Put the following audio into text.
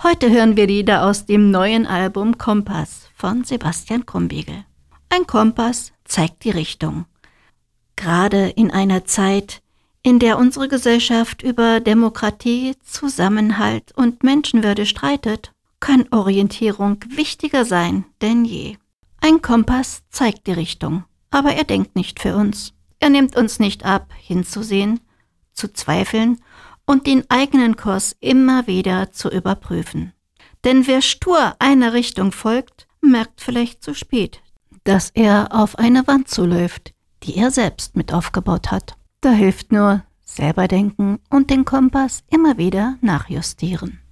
Heute hören wir Lieder aus dem neuen Album Kompass von Sebastian Krumbiegel. Ein Kompass zeigt die Richtung. Gerade in einer Zeit, in der unsere Gesellschaft über Demokratie, Zusammenhalt und Menschenwürde streitet, kann Orientierung wichtiger sein denn je. Ein Kompass zeigt die Richtung, aber er denkt nicht für uns. Er nimmt uns nicht ab, hinzusehen, zu zweifeln und den eigenen Kurs immer wieder zu überprüfen. Denn wer stur einer Richtung folgt, merkt vielleicht zu spät, dass er auf eine Wand zuläuft, die er selbst mit aufgebaut hat. Da hilft nur selber denken und den Kompass immer wieder nachjustieren.